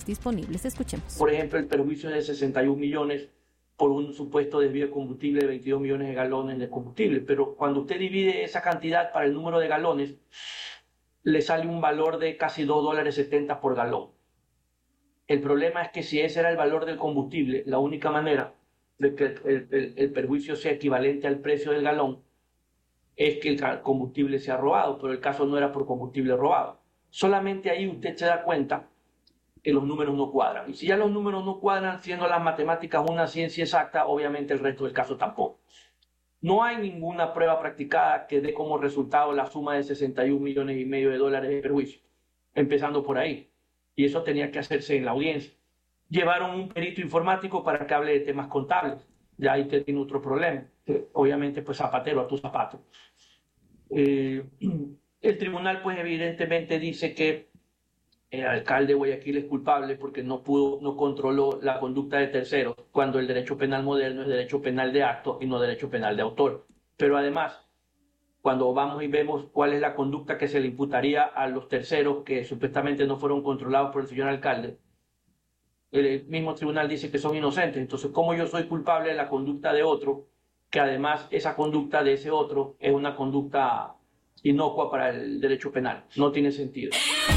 disponibles. Escuchemos. Por ejemplo, el perjuicio es de 61 millones por un supuesto desvío de combustible de 22 millones de galones de combustible. Pero cuando usted divide esa cantidad para el número de galones, le sale un valor de casi $2.70 por galón. El problema es que si ese era el valor del combustible, la única manera de que el perjuicio sea equivalente al precio del galón es que el combustible sea robado, pero el caso no era por combustible robado. Solamente ahí usted se da cuenta que los números no cuadran. Y si ya los números no cuadran, siendo las matemáticas una ciencia exacta, obviamente el resto del caso tampoco. No hay ninguna prueba practicada que dé como resultado la suma de 61 millones y medio de dólares de perjuicio, empezando por ahí. Y eso tenía que hacerse en la audiencia. Llevaron un perito informático para que hable de temas contables. Ya ahí tiene otro problema. Obviamente, pues zapatero a tu zapato. El tribunal, pues evidentemente dice que el alcalde de Guayaquil es culpable porque no controló la conducta de terceros, cuando el derecho penal moderno es derecho penal de acto y no derecho penal de autor. Pero además, cuando vamos y vemos cuál es la conducta que se le imputaría a los terceros que supuestamente no fueron controlados por el señor alcalde, el mismo tribunal dice que son inocentes. Entonces, ¿cómo yo soy culpable de la conducta de otro, que además esa conducta de ese otro es una conducta inocua para el derecho penal? No tiene sentido.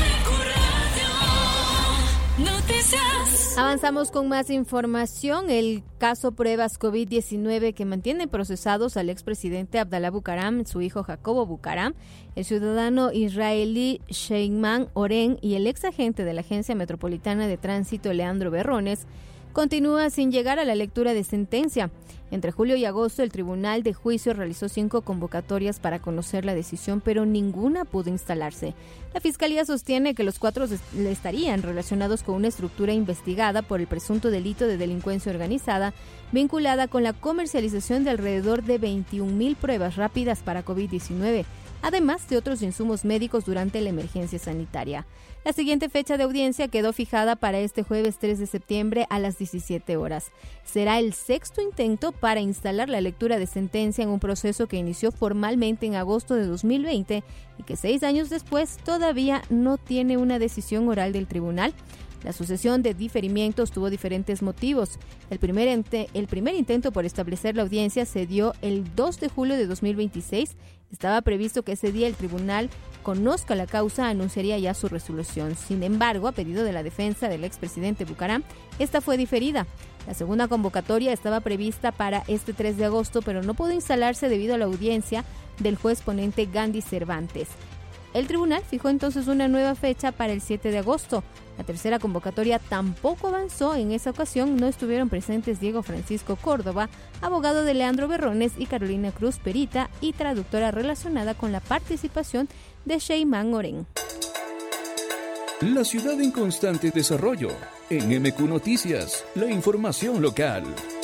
Avanzamos con más información. El caso pruebas COVID-19 que mantiene procesados al expresidente Abdalá Bucaram, su hijo Jacobo Bucaram, el ciudadano israelí Sheyman Oren y el exagente de la Agencia Metropolitana de Tránsito Leandro Berrones continúa sin llegar a la lectura de sentencia. Entre julio y agosto, el Tribunal de Juicio realizó 5 convocatorias para conocer la decisión, pero ninguna pudo instalarse. La Fiscalía sostiene que los 4 estarían relacionados con una estructura investigada por el presunto delito de delincuencia organizada, vinculada con la comercialización de alrededor de 21,000 pruebas rápidas para COVID-19, además de otros insumos médicos durante la emergencia sanitaria. La siguiente fecha de audiencia quedó fijada para este jueves 3 de septiembre a las 17 horas. Será el 6º intento para instalar la lectura de sentencia en un proceso que inició formalmente en agosto de 2020 y que 6 años después todavía no tiene una decisión oral del tribunal. La sucesión de diferimientos tuvo diferentes motivos. El primer intento por establecer la audiencia se dio el 2 de julio de 2026. Estaba previsto que ese día el tribunal conozca la causa, anunciaría ya su resolución. Sin embargo, a pedido de la defensa del expresidente Bucaram, esta fue diferida. La segunda convocatoria estaba prevista para este 3 de agosto, pero no pudo instalarse debido a la audiencia del juez ponente Gandhi Cervantes. El tribunal fijó entonces una nueva fecha para el 7 de agosto. La tercera convocatoria tampoco avanzó. En esa ocasión no estuvieron presentes Diego Francisco Córdoba, abogado de Leandro Berrones, y Carolina Cruz, perita y traductora relacionada con la participación de Sheyman Oren. La ciudad en constante desarrollo. En MQ Noticias, la información local.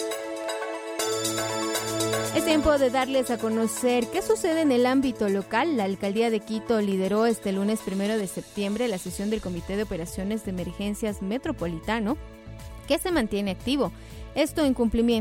Es tiempo de darles a conocer qué sucede en el ámbito local. La Alcaldía de Quito lideró este lunes 1 de septiembre la sesión del Comité de Operaciones de Emergencias Metropolitano, que se mantiene activo. Esto en cumplimiento